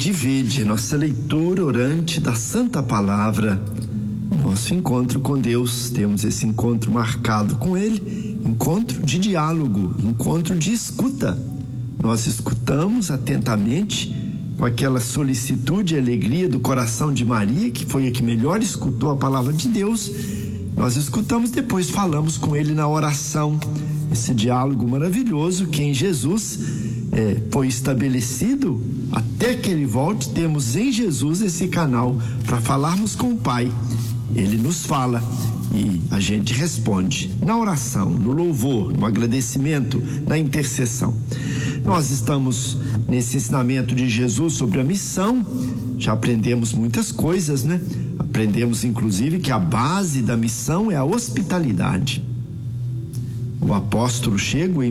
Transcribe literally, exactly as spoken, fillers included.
Vinde e vede, nossa leitura orante da Santa Palavra, nosso encontro com Deus. Temos esse encontro marcado com Ele, encontro de diálogo, encontro de escuta. Nós escutamos atentamente, com aquela solicitude e alegria do coração de Maria, que foi a que melhor escutou a palavra de Deus. Nós escutamos, depois falamos com Ele na oração, esse diálogo maravilhoso que em Jesus é, foi estabelecido. Até que Ele volte, temos em Jesus esse canal para falarmos com o Pai. Ele nos fala e a gente responde na oração, no louvor, no agradecimento, na intercessão. Nós estamos nesse ensinamento de Jesus sobre a missão. Já aprendemos muitas coisas, né? Aprendemos inclusive que a base da missão é a hospitalidade. O apóstolo chega